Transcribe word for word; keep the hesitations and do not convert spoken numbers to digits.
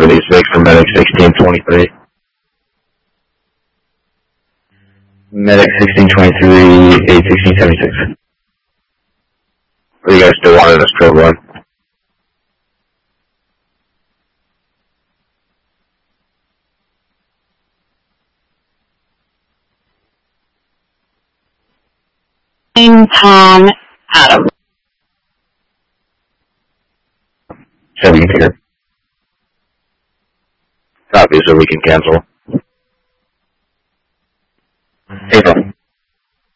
seventy-six for medic sixteen twenty-three. Medic sixteen twenty-three, eight sixteen seventy-six. Are you guys still wanting a strobe run? Tom Adam. Seven here. Copy, so we can cancel. April.